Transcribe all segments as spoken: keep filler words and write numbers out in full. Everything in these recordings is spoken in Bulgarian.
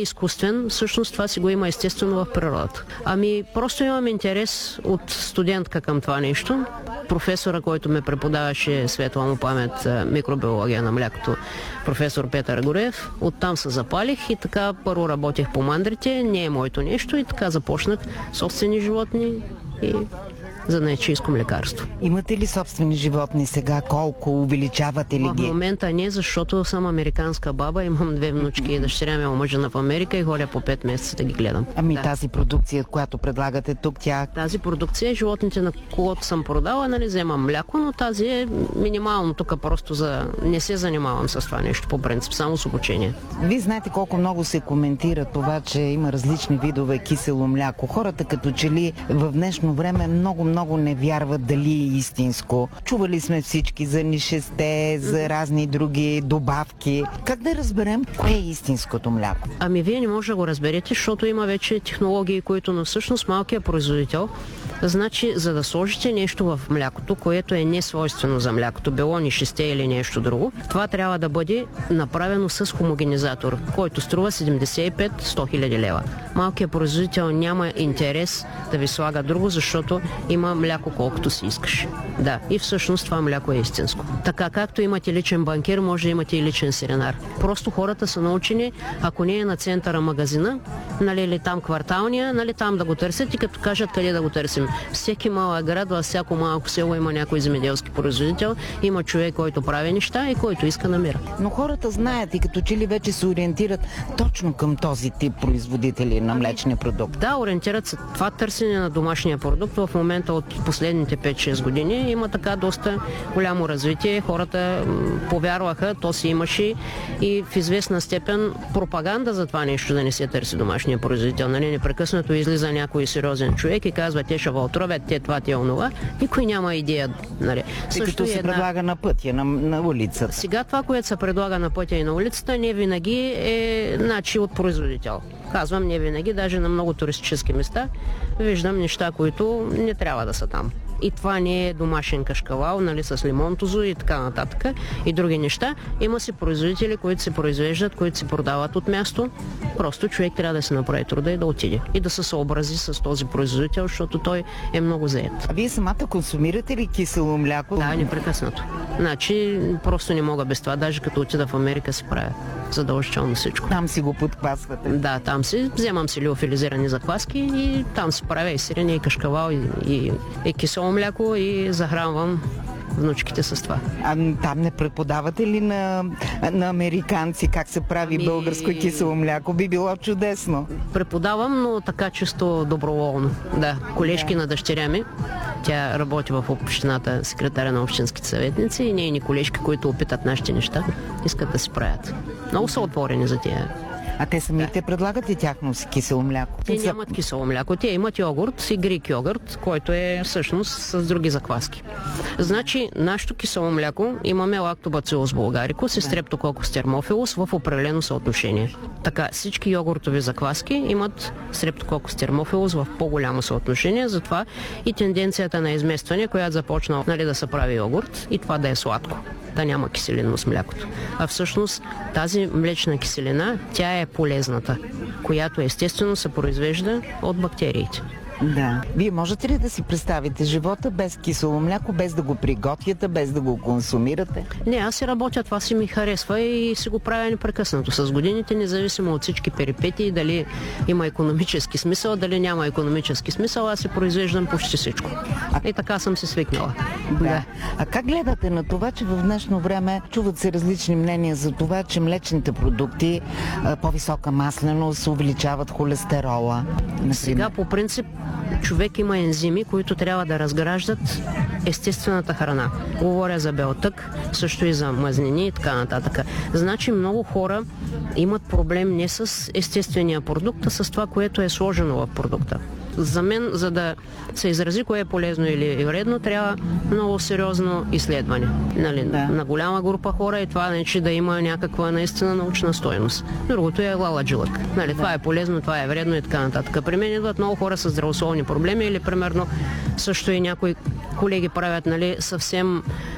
изкуствен, всъщност това си го има естествено в природата. Ами просто имам интерес от студентка към това нещо. Професора, който ме преподаваше, светла му памет, микробиология на млякото, професор Петър Гореев, оттам се запалих и така първо работех по мандрите, не е моето нещо и така започнах собствени животни и за наечийско млекарство. Имате ли собствени животни сега? Колко? Увеличавате ли ги? В момента не, защото съм американска баба, имам две внучки и дъщеря ми омъжена в Америка и ходя по пет месеца да ги гледам. Ами да. Тази продукция, която предлагате тук, тя... Тази продукция, животните, на когото съм продала, нали, вземам мляко, но тази е минимално тук просто за... Не се занимавам с това нещо по принцип, само с обучение. Вие знаете колко много се коментира това, че има различни видове кисело мляко. Хората като че ли в днешно време много много не вярват дали е истинско. Чували сме всички за нишесте, за разни други добавки. Как да разберем кое е истинското мляко? Ами вие не може да го разберете, защото има вече технологии, които но всъщност малкият производител, значи за да сложите нещо в млякото, което е несвойствено за млякото, било нишесте или нещо друго, това трябва да бъде направено с хомогенизатор, който струва седемдесет и пет до сто хиляди лева. Малкият производител няма интерес да ви слага друго, защото има мляко колкото си искаш. Да, и всъщност това мляко е истинско. Така както имате личен банкер, може да имате и личен сиренар. Просто хората са научени, ако не е на центъра магазина, нали, или там кварталния, нали, там да го търсят и като кажат къде да го търсим. Всеки малък град, във всяко малко село има някой земеделски производител, има човек, който прави неща и който иска намира. Но хората знаят и като че ли вече се ориентират точно към този тип производители на млечния продукт. Да, ориентират се. Това търсене на домашния продукт в момента от последните пет-шест години има така доста голямо развитие. Хората повярваха, то си имаше и в известна степен пропаганда за това нещо да не се търси домашния производител. Нали, непрекъснато излиза някой сериозен човек и казва, те ще отровят, те това, те онова. Никой няма идея. Нали. Тъй като се една... предлага на пътя, на, на улицата. Сега това, което се предлага на пътя и на улицата, не винаги е начи от производител. Казвам не винаги, даже на много туристически места виждам неща, които не трябва да са там. И това не е домашен кашкавал, нали, с лимонтозо и така нататък и други неща. Има си производители, които се произвеждат, които се продават от място. Просто човек трябва да се направи труда и да отиде. И да се съобрази с този производител, защото той е много заед. А вие самата консумирате ли кисело мляко? Да, непрекъснато. Значи просто не мога без това. Даже като отида в Америка се правя задължително всичко. Там си го подквасвате? Да, там си. Вземам си лиофилизирани закваски и там се правя и сирене, и кашкавал, и, и, и кисело мляко и захранвам внучките с това. А там не преподавате ли на, на американци как се прави ами... българско кисело мляко? Би било чудесно. Преподавам, но така чисто доброволно. Да, колежки yeah. на дъщеря ми. Тя работи в общината, секретаря на общинските съветници и нейни колежки, които опитат нашите неща, искат да си правят. Много са отворени за тия. А те самите да. предлагат ли тяхно си кисело мляко? Те нямат кисело мляко. Те имат йогурт и грик йогурт, който е всъщност с други закваски. Значи, нашето кисело мляко имаме лактобацилус булгарикус и стрептококус термофилус в определено съотношение. Така, всички йогуртови закваски имат стрептококус термофилус в по-голямо съотношение, затова и тенденцията на изместване, която започна, нали, да се прави йогурт и това да е сладко, да няма киселина с млякото. А всъщност тази млечна киселина, тя е полезната, която естествено се произвежда от бактериите. Да. Вие можете ли да си представите живота без кисело мляко, без да го приготвяте, без да го консумирате? Не, аз си работя, това си ми харесва и си го правя непрекъснато. С годините, независимо от всички перипетии, дали има икономически смисъл, дали няма икономически смисъл, аз си произвеждам почти всичко. А... И така съм се свикнала. Да. Да. А как гледате на това, че в днешно време чуват се различни мнения за това, че млечните продукти, по-висока масленост, увеличават холестерола? Например? Сега по принцип човек има ензими, които трябва да разграждат естествената храна. Говоря за белтък, също и за мазнини и така нататък. Значи много хора имат проблем не с естествения продукт, а с това, което е сложено в продукта. За мен, за да се изрази кое е полезно или вредно, трябва много сериозно изследване. Нали, да. На голяма група хора и това значи да има някаква наистина научна стойност. Другото е лаладжилък. Нали, да. Това е полезно, това е вредно и така нататък. При мен идват много хора с здравословни проблеми или примерно също и някои колеги правят, нали, съвсем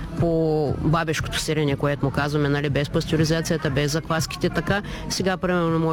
по бабешкото сирене, което му казваме, нали, без пастеризацията, без закваските, така. Сега, примерно,